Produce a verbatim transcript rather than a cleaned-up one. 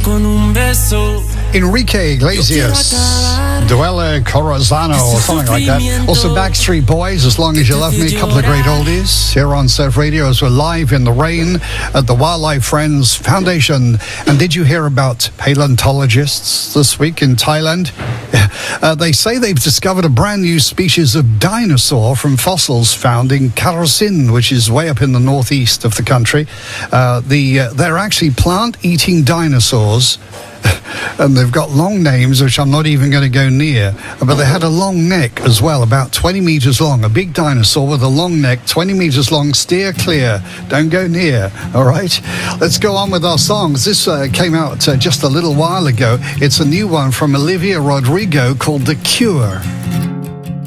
con un beso. Enrique Iglesias, Duele Corazano, or something like that. Also Backstreet Boys, As Long As You Love Me, a couple of great oldies here on Surf Radio as we're live in the rain at the Wildlife Friends Foundation. And did you hear about paleontologists this week in Thailand? Uh, they say they've discovered a brand new species of dinosaur from fossils found in Karasin, which is way up in the northeast of the country. Uh, the uh, they're actually plant-eating dinosaurs. And they've got long names, which I'm not even going to go near. But they had a long neck as well, about twenty meters long. A big dinosaur with a long neck, twenty meters long. Steer clear. Don't go near. All right? Let's go on with our songs. This uh, came out uh, just a little while ago. It's a new one from Olivia Rodrigo called The Cure.